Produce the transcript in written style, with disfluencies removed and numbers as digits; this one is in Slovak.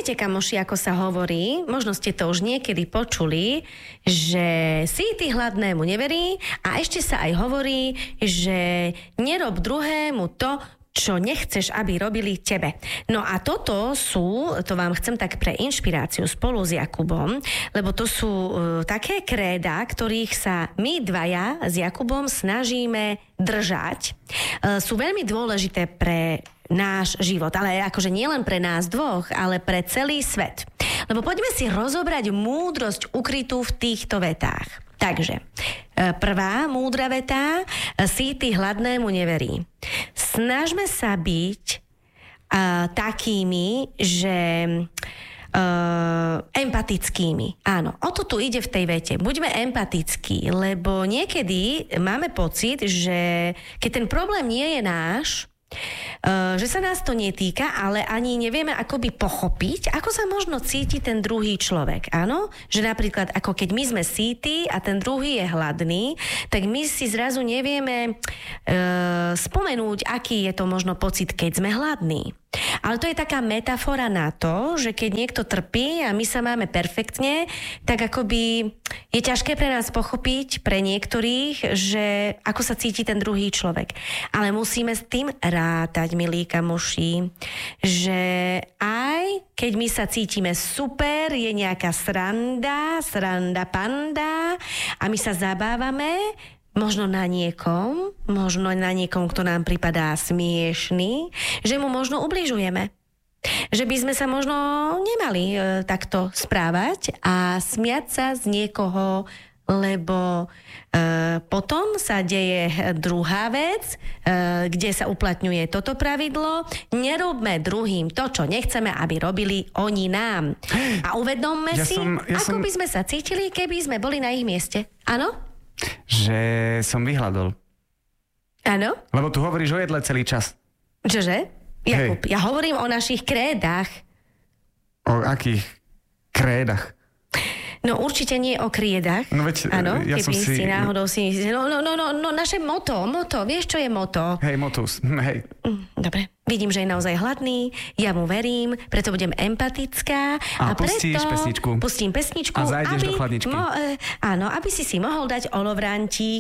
viete, kamoši, ako sa hovorí, možno ste to už niekedy počuli, že síty hladnému neverí a ešte sa aj hovorí, že nerob druhému to, čo nechceš, aby robili tebe. No a to vám chcem tak pre inšpiráciu spolu s Jakubom, lebo to sú také kréda, ktorých sa my dvaja s Jakubom snažíme držať. Sú veľmi dôležité pre náš život, ale akože nielen pre nás dvoch, ale pre celý svet. Lebo poďme si rozobrať múdrosť ukrytú v týchto vetách. Takže, prvá múdra veta, síty hladnému neverí. Snažme sa byť takými, že empatickými. Áno, o to tu ide v tej vete. Buďme empatickí, lebo niekedy máme pocit, že keď ten problém nie je náš, že sa nás to netýka, ale ani nevieme akoby pochopiť, ako sa možno cíti ten druhý človek. Áno? Že napríklad, ako keď my sme sýti a ten druhý je hladný, tak my si zrazu nevieme spomenúť, aký je to možno pocit, keď sme hladní. Ale to je taká metafora na to, že keď niekto trpí a my sa máme perfektne, tak akoby je ťažké pre nás pochopiť, pre niektorých, že ako sa cíti ten druhý človek. Ale musíme s tým rátať, milí kamoši, že aj keď my sa cítime super, je nejaká sranda panda a my sa zabávame, možno na niekom, kto nám pripadá smiešný, že mu možno ubližujeme. Že by sme sa možno nemali takto správať a smiať sa z niekoho, lebo potom sa deje druhá vec, kde sa uplatňuje toto pravidlo. Nerobme druhým to, čo nechceme, aby robili oni nám. A uvedomme si, ako by sme sa cítili, keby sme boli na ich mieste. Áno? Že som vyhľadol. Áno? Lebo tu hovoríš o jedle celý čas. Čože? Jakub, ja hovorím o našich krédach. O akých krédach? No určite nie o kriedach. No veď, áno, ja keby som si náhodou si... No, naše moto, vieš, čo je moto? Hej, motus, hej. Dobre, vidím, že je naozaj hladný, ja mu verím, preto budem empatická. A pustíš pesničku. Pustím pesničku. A zajdeš do chladničky. Áno, aby si mohol dať olovrantík